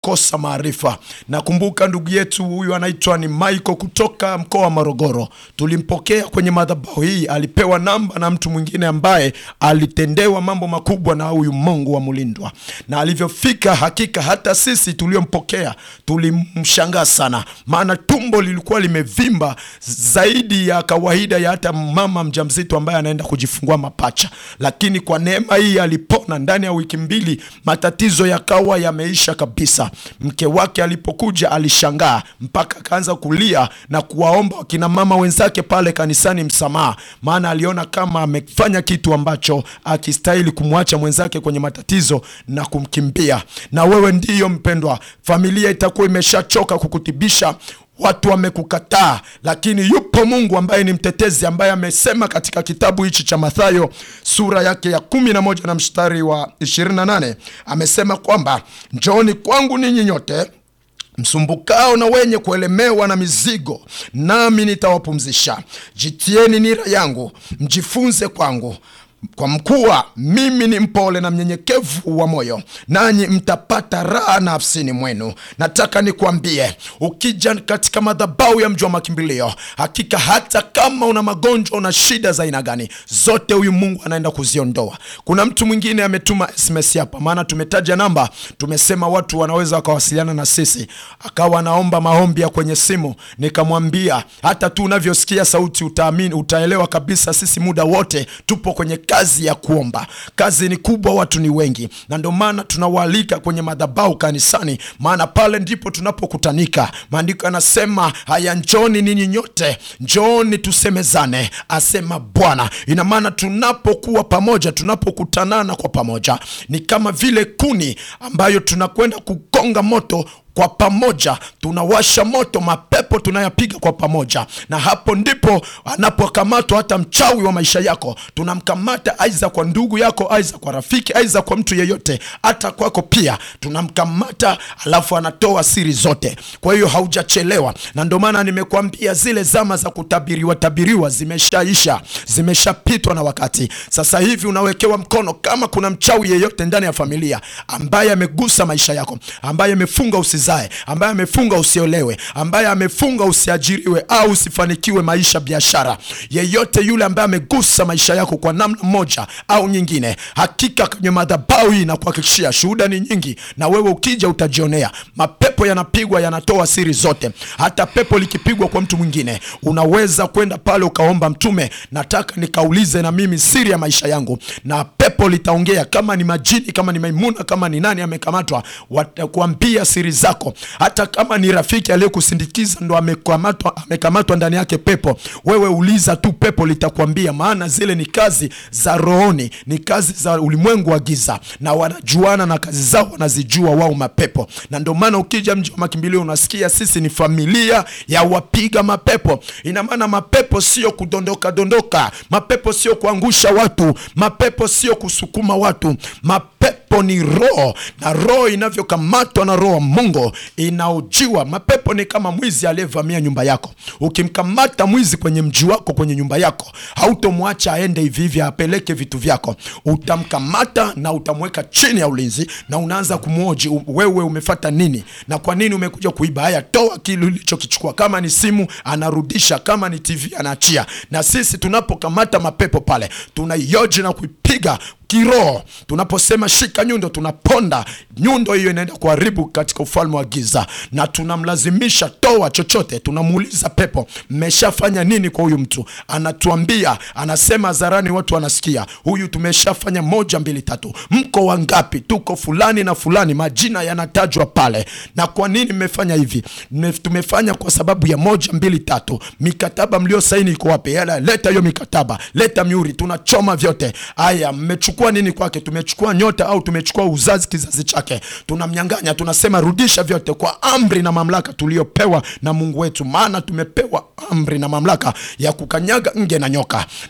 kosa maarifa. Nakumbuka ndugu yetu huyu anaitwa ni Michael kutoka mkoa wa Morogoro. Tulimpokea kwenye madhabahu hii, alipewa namba na mtu mwingine ambaye alitendewa mambo makubwa na huyu Mungu wa Mulindwa. Na alivyofika, hakika hata sisi tuliompokea tulimshangaa sana, maana tumbo lilikuwa limevimba zaidi ya kawaida ya hata mama mjamzito ambaye anaenda kujifungua mapacha. Lakini kwa neema hii alipona ndani ya wiki mbili, matatizo yakawa yameisha kabisa. Mke wake alipokuja alishangaa mpaka akaanza kulia na kuwaomba wakina mama wenzake pale kanisani msamaha, maana aliona kama amefanya kitu ambacho akistahili kumwacha mwenzake kwenye matatizo na kumkimbia. Na wewe ndiyo mpendwa, familia itakuwa imeshachoka kukutibisha, watu wamekukataa, lakini yupo Mungu ambaye ni mtetezi, ambaye amesema katika kitabu hichi cha Mathayo sura yake ya 11 na mstari wa 28, amesema kwamba njooni kwangu ninyi nyote msumbukao na wenye kuelemewa na mizigo, nami nitawapumzisha. Jitieni nira yangu, mjifunze kwangu, kwa mkuwa mimi ni mpole na mnyenyekevu wa moyo, nanyi mtapata raha nafsini mwenu. Nataka nikwambie, ukija katika madhabahu ya Mji wa Makimbilio, hakika hata kama una magonjwa, una shida za aina gani, zote huyu Mungu anaenda kuziondoa. Kuna mtu mwingine ametuma SMS hapa, maana tumetaja namba, tumesema watu wanaweza wakawasiliana na sisi, akawa anaomba maombi ya kwenye simu. Nikamwambia hata tu unavyosikia sauti utaamini, utaelewa kabisa sisi muda wote tupo kwenye kazi ya kuomba. Kazi ni kubwa, watu ni wengi, na ndio maana tunawaalika kwenye madhabahu kanisani, maana pale ndipo tunapokutanika. Maandiko yanasema, haya njooni ninyi nyote, njooni tusemezane, asema Bwana. Ina maana tunapokuwa pamoja, tunapokutanana kwa pamoja, ni kama vile kuni ambayo tunakwenda kukonga moto kwa pamoja, tunawasha moto, mapepo tunayapiga kwa pamoja. Na hapo ndipo anapokamatwa hata mchawi wa maisha yako. Tunamkamata aiza kwa ndugu yako, aiza kwa rafiki, aiza kwa mtu yeyote, hata kwako pia tunamkamata, alafu anatoa siri zote. Kwa hiyo haujachelewa, na ndio maana nimekuambia zile zama za kutabiriwa zimeshaisha, zimeshapitwa na wakati. Sasa hivi unawekewa mkono. Kama kuna mchawi yeyote ndani ya familia ambaye amegusa maisha yako, ambaye amefunga usizae, ambaye amefunga usiolewe, ambaye amefunga usiajiriwe au usifanikiwe maisha, biashara, yeyote yule ambaye amegusa maisha yako kwa namna moja au nyingine, hakika kwenye madhabahu hii na kuhakikishia, shuhuda ni nyingi, na wewe ukija utajionea. Mapepo yanapigwa, yanatoa siri zote. Hata pepo likipigwa kwa mtu mwingine, unaweza kwenda pale ukaomba, mtume, nataka nikaulize na mimi siri ya maisha yangu, na pepo litaongea. Kama ni majini, kama ni Maimuna, kama ni nani amekamatwa, watakuambia siri zako. Hata kama ni rafiki aliyekusindikiza ndo amekamatwa ndani yake pepo, wewe uliza tu, pepo litakwambia, maana zile ni kazi za rohoni, ni kazi za ulimwengu wa giza, na wanajuana na kazi zao, wanazijua wao mapepo. Na ndio maana ukija Mji wa Makimbilio unasikia sisi ni familia ya wapiga mapepo. Ina maana mapepo sio kudondoka, mapepo sio kuangusha watu, mapepo sio kusukuma watu, mapepo ni roho, na roho inavyokamatwa na roho Mungu inaojiwa. Mapepo ni kama mwizi aliyevamia nyumba yako. Ukimkamata mwizi kwenye mji wako, kwenye nyumba yako, hautomwacha aende hivi hivi apeleke vitu vyako. Utamkamata na utamweka chini ya ulinzi, na unaanza kumhoji, wewe umefuata nini na kwa nini umekuja kuiba? Haya, toa kile ulichokichukua. Kama ni simu anarudisha, kama ni TV anaachia. Na sisi tunapokamata mapepo pale, tunaioji na kuipiga kiroho. Tunaposema shika nyundo, tunaponda nyundo, hiyo inaenda kuharibu katika ufalme wa giza, na tunamlazimisha toa chochote. Tunamuuliza pepo, mmeshafanya nini kwa huyu mtu? Anatuambia, anasema hadharani, watu wanasikia, huyu tumeshafanya 1 2 3. Mko wangapi? Tuko fulani na fulani, majina yanatajwa pale. Na kwa nini mmefanya hivi? Tumefanya kwa sababu ya 1 2 3. Mikataba mlio saini iko wapi? Leta hiyo mikataba, leta mihuri, tunachoma vyote. Haya, mmechukua nini kwake? Tumechukua nyota au tumechukua uzazi, kizazi chake, tunamnyang'anya. Tunasema rudisha vyote kwa amri na mamlaka tuliopewa na Mungu wetu, maana tumepewa amri na mamlaka ya kukanyaga nge na nyoka. Na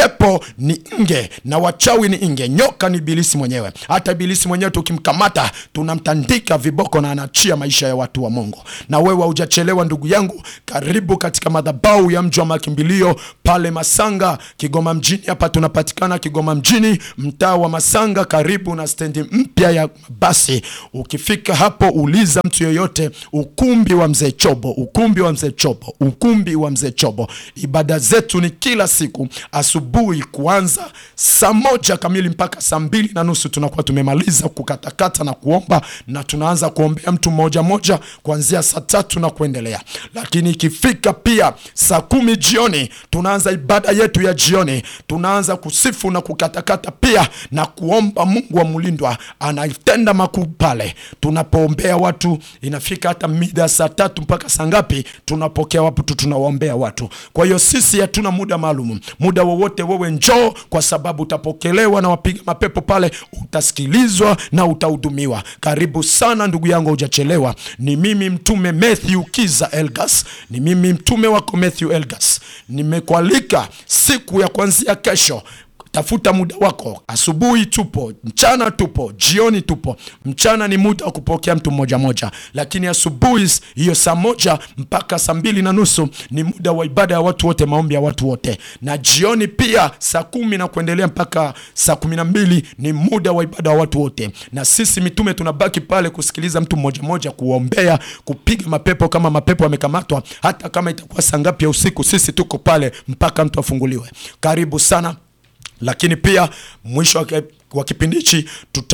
mapepo ni nge na wachawi ni nge, nyoka ni ibilisi mwenyewe. Hata ibilisi mwenyewe tukimkamata tunamtandika viboko na anachia maisha ya watu wa Mungu. Na wewe hujachelewa ndugu yangu, karibu katika madhabahu ya Mji wa Makimbilio pale Masanga, Kigoma mjini. Hapa tunapatikana Kigoma mjini, mtaa wa Masanga, karibu na stendi mpya ya basi. Ukifika hapo uliza mtu yoyote, ukumbi wa Mzee Chobo, ukumbi wa Mzee Chobo, ukumbi wa Mzee Chobo. Ibada zetu ni kila siku asubuhi kuanza saa 1 kamili mpaka saa 2:30 tunakuwa tumemaliza kukatakata na kuomba, na tunaanza kuombea mtu mmoja mmoja kuanzia saa 3 na kuendelea. Lakini ikifika pia saa 10 jioni tunaanza ibada yetu ya jioni, tunaanza kusifu na kukatakata pia na kuomba. Mungu wa Mulindwa anaitenda makuu pale tunapoombea watu. Inafika hata mida saa 3 mpaka saa ngapi tunapokea watu, tunawaombea watu. Kwa hiyo sisi hatuna muda maalum, muda wowote wewe njoo, kwa sababu utapokelewa na wapiga mapepo pale, utasikilizwa na utahudumiwa. Karibu sana ndugu yangu, hujachelewa. Ni mimi mtume Matthew Kiza Elgas, ni mimi mtume wako Matthew Elgas. Nimekualika siku ya kuanzia kesho. Tafuta muda wako, asubuhi tupo, mchana tupo, jioni tupo. Mchana ni muda wa kupokea mtu mmoja mmoja, lakini asubuhi hiyo saa 1 mpaka saa 2:30 ni muda wa ibada ya watu wote, maombi ya watu wote. Na jioni pia saa 10 na kuendelea mpaka saa 12 ni muda wa ibada ya watu wote. Na sisi mitume tunabaki pale kusikiliza mtu mmoja mmoja, kuombea, kupiga mapepo kama mapepo yamekamatwa. Hata kama itakuwa saa ngapi ya usiku, sisi tuko pale mpaka mtu afunguliwe. Karibu sana. Lakini pia mwisho wa kipindi hichi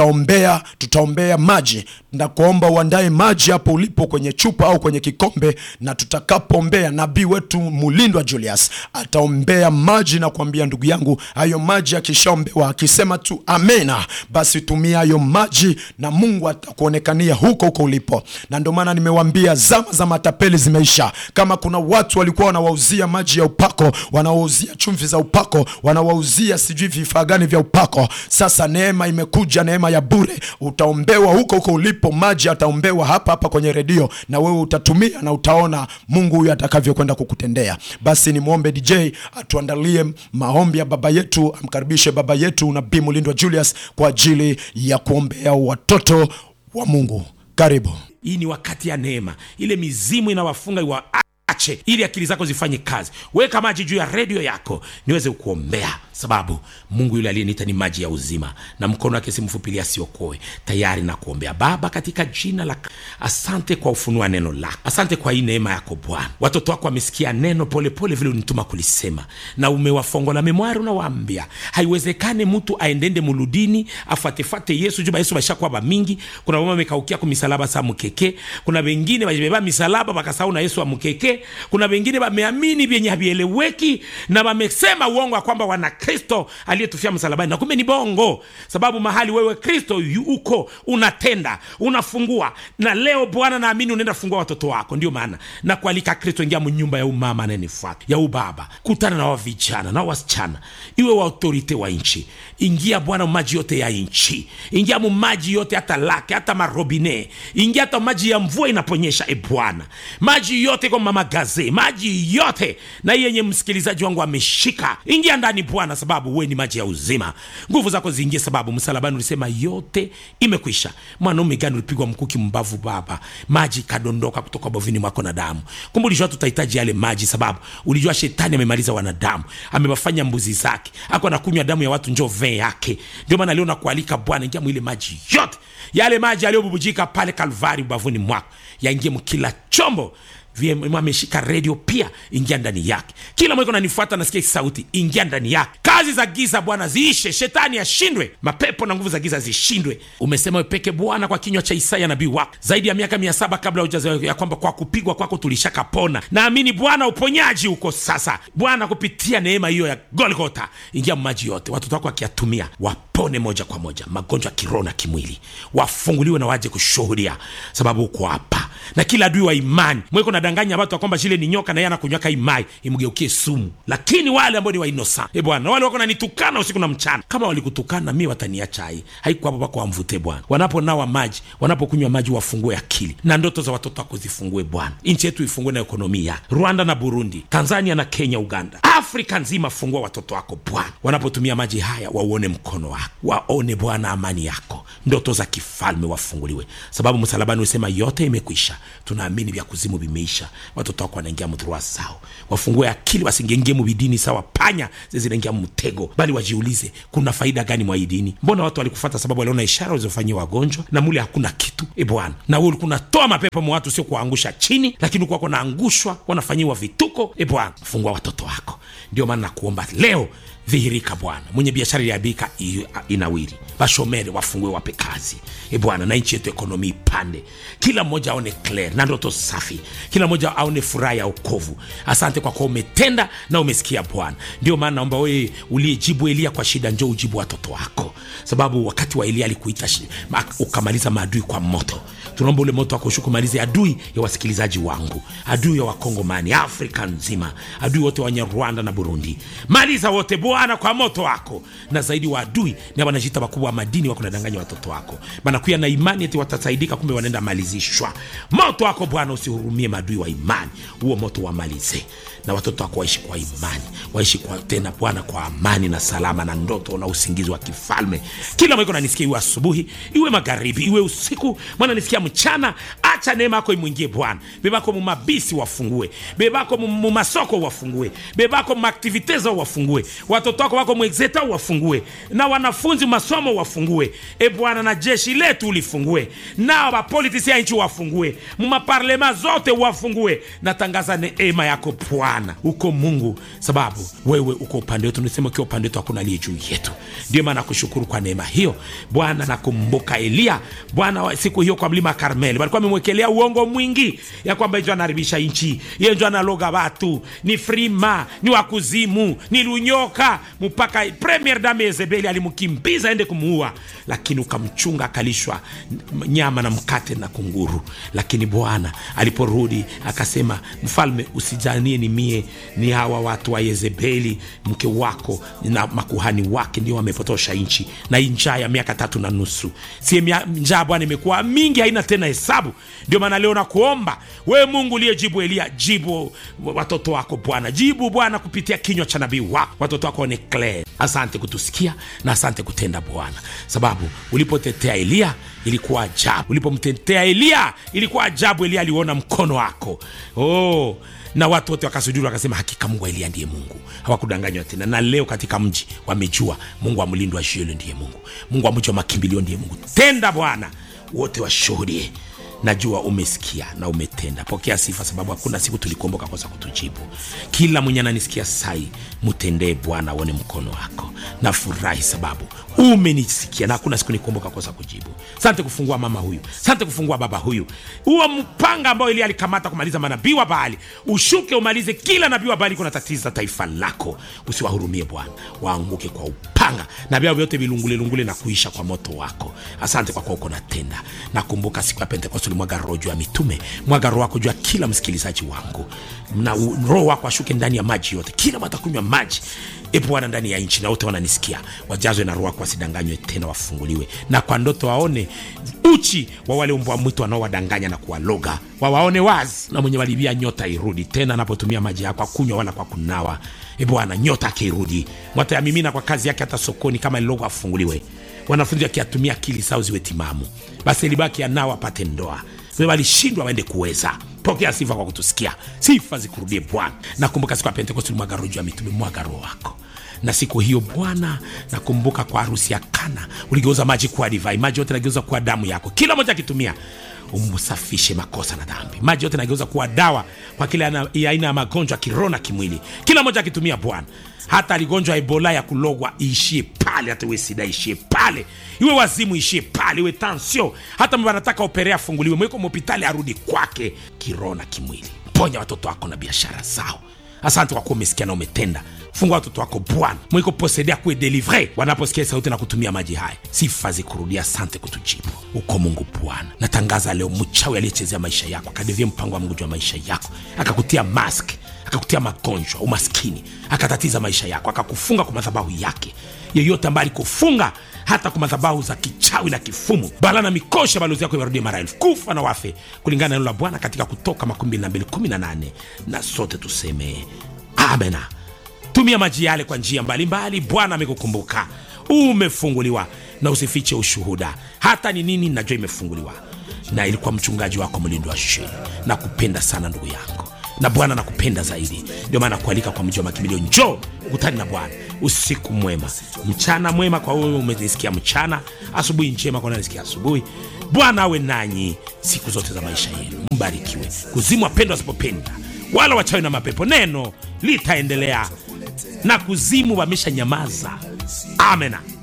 tutaombea maji, na kuomba uandae maji hapo ulipo kwenye chupa au kwenye kikombe. Na tutakapoombea, nabii wetu Mulindwa Julius ataombea maji na kuambia ndugu yangu, hayo maji akishaombewa akisema tu amena, basi tumia hayo maji na Mungu atakuonekania huko huko ulipo. Na ndio maana nimewaambia zama za matapeli zimeisha. Kama kuna watu walikuwa wanawauzia maji ya upako, wanawauzia chumvi za upako, wanawauzia sijui vifaa gani vya upako, sasa neema imekuja, neema ya bure. Utaombewa huko huko ulipo, maji ataombewa hapa hapa kwenye redio, na wewe utatumia na utaona Mungu huyu atakavyokwenda kukutendea. Basi ni muombe DJ atuandalie maombi ya baba yetu, amkaribishe baba yetu Nabii Mulindwa Julius kwa ajili ya kuombea watoto wa Mungu. Karibu. Hii ni wakati ya neema. Ile mizimu inawafunga waache, ili akili zako zifanye kazi. Weka maji juu ya redio yako niweze kuombea, sababu Mungu yule aliyeniita ni maji ya uzima, na mkono wake si mfupi asiokoe. Tayari na kuombea. Baba, katika jina la asante kwa ufunua neno lako. Asante kwa hii neema yako Bwana. Watoto wako wamesikia neno pole pole vile unituma kulisema, na umewafongola memwari. Unawaambia haiwezekane mtu aendende muludini afatefate Yesu juba Yesu bashakuwa ba mingi. Kuna mama mekaukia kwa misalaba sa mukeke, kuna wengine bajibeba misalaba bakasahau na Yesu wa mukeke, kuna wengine bameamini vyenye havieleweki na wamesema uongo kwamba wana Kristo aliyetufia msalabani, na kumbe ni bongo. Sababu mahali wewe Kristo uko unatenda, unafungua. Na leo Bwana naamini unaenda fungua watoto wako. Ndio maana na kualika Kristo, ingia mnyumba ya umama ananifuata, ya ubaba, kutana na wavijana na wasichana, iwe wa autorite wa inchi. Ingia Bwana maji yote ya inchi, ingia maji yote, hata lake, hata marobine, ingia hata maji ya mvua inaponyesha. Bwana maji yote kwa mama gaze, maji yote na yenye msikilizaji wangu ameshika, ingia ndani Bwana, sababu wewe ni maji ya uzima. Nguvu zako ziingie, sababu msalabani ulisema yote imekwisha. Mwanaume gani ulipigwa mkuki mbavu Baba, maji kadondoka kutoka bovini mwako na damu. Kumbe ulijua tutahitaji yale maji, sababu ulijua shetani amemaliza wanadamu, amewafanya mbuzi zake, ako anakunywa damu ya watu, njoo vee yake. Ndio maana leo nakualika Bwana, ingia mwile maji yote, yale maji aliyobubujika pale Kalvari bavuni mwako, yaingie mkila chombo. Ameshika radio pia, ingia ndani yake. Kila mweko unanifuata nasikia sauti, ingia ndani yake. Kazi za giza Bwana ziishe, shetani ashindwe, mapepo na nguvu za giza zishindwe. Umesema wewe peke Bwana kwa kinywa cha Isaya nabii wako zaidi ya miaka 700 kabla hujazaliwa, ya kwamba kwa kupigwa kwako tulishakapona. Naamini Bwana uponyaji uko sasa Bwana, kupitia neema hiyo ya Golgotha. Ingia maji yote, watoto wako wakiatumia wapone moja kwa moja, magonjwa kiroho na kimwili, wafunguliwe na waje kushuhudia, sababu uko hapa. Na kila adui wa imani mweko nadanganya watu kwamba shile ni nyoka na yana kunywaka imai imgeukie sumu. Lakini wale ambao ni wa innocent, Bwana, wale wako nanitukana usiku na mchana, kama walikutukana mimi wataniacha hai. Haiko hapo bako amvute Bwana. Wanaponawa maji, wanapokunywa maji, wafungue akili na ndoto za watoto wako zifungue Bwana. Nchi yetu ifungue na ekonomia. Rwanda na Burundi, Tanzania na Kenya, Uganda, Afrika nzima, fungua watoto wako Bwana, wanapotumia maji haya waone mkono wako, waone Bwana amani yako, ndoto za kifalme wafunguliwe, sababu msalabani usema yote imekwisha. Tunaamini vya kuzimu vimeisha. Watoto wako wanaingia mdhurua sao, wafungue akili, wasingeingie mubidini sawa panya zinaingia mtego, bali wajiulize kuna faida gani mwa dini? Mbona watu walikufuata sababu waliona ishara walizofanyia wagonjwa, na mule hakuna kitu. Bwana, na wewe ulikuwa unatoa mapepo mwa watu, sio kuangusha chini, lakini ulikuwa unaangushwa, wanafanyiwa vituko. Bwana, fungua watoto wako. Ndio maana nakuomba leo, dhihirika Bwana. Mwenye biashara iliabika inawiri, bashomeri wafungue, wape kazi Bwana, na nchi yetu ekonomi ipande, kila mmoja aone clear na ndoto safi, kila mmoja aone furaha ya wokovu. Asante kwa kuwa umetenda na umesikia Bwana. Ndio maana naomba wewe uliyejibu Elia kwa shida, njoo ujibu watoto wako, sababu wakati wa Elia alikuita ukamaliza maadui kwa moto. Tunaomba ule moto wako ushuke, malize adui ya wasikilizaji wangu, adui ya Wakongomani, Afrika nzima, adui wote wa Rwanda na Burundi, maliza wote Bwana kwa moto wako. Na zaidi wa adui ni wanajita wakubwa wa madini, wako nadanganya watoto wako, banakuya na imani eti watasaidika, kumbe wanaenda malizishwa. Moto wako Bwana usihurumie madui wa imani, huo moto wamalize, na watoto wako waishi kwa imani, waishi kwa tena Bwana kwa amani na salama na ndoto na usingizi wa kifalme. Kila mwiko nanisikia, iwe asubuhi, iwe magharibi, iwe usiku, mwana nisikia mchana, acha neema yako imuingie Bwana. Bebako mumabisi wafungue, bebako mumasoko wafungue, bebako mumaktiviteza wafungue, watoto wako wako mwexeta wafungue, na wanafunzi masomo wafungue Bwana, na jeshi letu ulifungue, na wapolitisi ya nchi wafungue, mumaparlema zote wafungue. Natangaza neema yako Bwana, uko Mungu, sababu wewe uko upande wetu. Nisema ukiwa upande wetu hakuna aliye juu yetu. Ndio maana nakushukuru kwa neema hiyo Bwana. Nakumbuka Elia Bwana, siku hiyo kwa mlima Karmeli walikuwa wamemwekelea uongo mwingi ya kwamba yeye anaharibisha nchi, yeye ndio analoga watu, ni frima, ni wakuzimu, ni lunyoka, mpaka premier dame Yezebeli alimkimbiza aende kumuua, lakini ukamchunga, akalishwa nyama na mkate na kunguru. Lakini Bwana aliporudi akasema, mfalme, usijanie ni mie, ni hawa watu wa Yezebeli mke wako na makuhani wake ndio wamepotosha nchi, na njaa ya miaka 3.5. Si njaa Bwana imekuwa mingi, haina tena hesabu. Ndio maana leo nakuomba wewe Mungu uliyejibu Elia, jibu watoto wako Bwana, jibu Bwana kupitia kinywa cha nabii wako, watoto wako ni clear. Asante kutusikia na asante kutenda Bwana, sababu ulipotetea Elia ilikuwa ajabu, ulipomtetea Elia ilikuwa ajabu. Elia aliona mkono wako, na watu wote wakasujudu, wakasema hakika Mungu wa Elia ndiye Mungu, hawakudanganywa tena. Na leo katika mji wamejua Mungu wa mlindo wa Shielo ndiye Mungu, Mungu wa mji wa makimbilio ndiye Mungu. Tenda Bwana, wote washuhudie. Najua umesikia na umetenda. Pokea sifa, sababu hakuna siku tulikuomba kosa kutujibu. Kila mwenye ananisikia sai, mtendee Bwana, uone mkono wako. Na furahi sababu umenisikia na hakuna siku nikuomba kosa kujibu. Asante kufungua mama huyu, asante kufungua baba huyu. Huo mpanga ambao Elia alikamata kumaliza manabii wa Baali, ushuke umalize kila nabii wa Baali kuna tatiza taifa lako. Usiwahurumie Bwana, waanguke kwa upanga, na vyao vyote vilungule na kuisha kwa moto wako. Asante kwa kuwa uko natenda. Nakumbuka siku ya Pentekoste mwaga roho juu ya mitume, mwaga roho wako juu ya kila msikilizaji wangu, na roho wako ashuke ndani ya maji yote, kila watakunywa maji Bwana ndani ya nchi, na wote wananisikia wajazwe na roho wako, wasidanganywe tena, wafunguliwe, na kwa ndoto waone uchi wa wale mbwa mwitu wanaowadanganya na kuwaloga, wawaone wazi, na mwenye walibia nyota irudi tena, anapotumia maji yako kunywa wala kwa kunawa Bwana, nyota akirudi, mwata ya mimina kwa kazi yake hata sokoni kama logo, afunguliwe. Wanafunzi wakiatumia akili zao ziwe timamu, basi libaki anao apate ndoa. Wewe walishindwa waende kuweza. Pokea sifa kwa kutusikia, sifa zikurudie Bwana. Nakumbuka siku ya Pentekoste mwaga roho ya mitume, mwaga roho wako. Na siku hiyo Bwana, nakumbuka kwa harusi ya Kana uligeuza maji kuwa divai, maji yote nageuza kuwa damu yako, kila mmoja akitumia umsafishe makosa na dhambi. Maji yote nageuza kuwa dawa kwa kila aina ya magonjwa kiroho na kimwili, kila mmoja akitumia Bwana. Hata aligonjwa Ebola ya kulogwa iishie pale, hata iwe sida iishie pale, iwe wazimu iishie pale, iwe tansio, hata mbona nataka operea funguliwe, mweko hospitali arudi kwake kiroho na kimwili. Ponya watoto wako na biashara zao. Asante kwa kuwa umesikia na umetenda. Fungua watoto wako Bwana, mwiko posedea kuwe delivre wanaposikia sauti na kutumia maji haya. Sifa zikurudia, asante kutujibu. Uko Mungu Bwana. Natangaza leo mchawi aliyechezea maisha yako, akadevia mpango wa Mungu juu ya maisha yako, akakutia mask, akakutia magonjwa, umaskini, akatatiza maisha yako, akakufunga kwa madhabahu yake. Yeyote ambaye alikufunga hata kwa madhabahu za kichawi na kifumu, bala na mikosha, balozi yako iwarudie mara 1000, kufa na wafe, kulingana na neno la Bwana katika Kutoka 22:18. Na sote tuseme amena. tumia maji yale kwa njia mbalimbali. Bwana amekukumbuka, umefunguliwa, na usifiche ushuhuda. Hata ni nini najua imefunguliwa. Na ilikuwa mchungaji wako Mlindo wa Sheni. Nakupenda sana ndugu yangu, na Bwana nakupenda zaidi. Ndio maana kualika kwa mji wa makimbilio, njoo ukutane na Bwana. Usiku mwema, mchana mwema kwa wewe umenisikia mchana, asubuhi njema kwa unanisikia asubuhi. Bwana awe nanyi siku zote za maisha yenu. Mbarikiwe. Kuzimu wapendwa wasipopenda, wala wachawi na mapepo, neno litaendelea, na kuzimu wamesha nyamaza. Amena.